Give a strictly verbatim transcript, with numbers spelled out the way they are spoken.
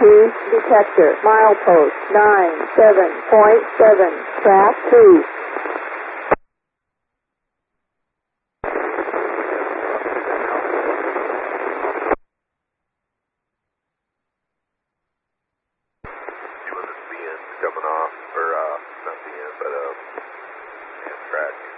two detector, milepost nine seven point seven, track two. Coming off, or uh, not the end, but uh, Amtrak.